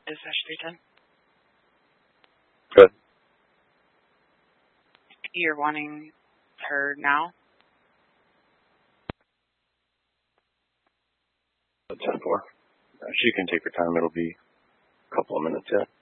Dispatch 310. Good. You're wanting her now? 10-4. She can take her time. It'll be a couple of minutes yet.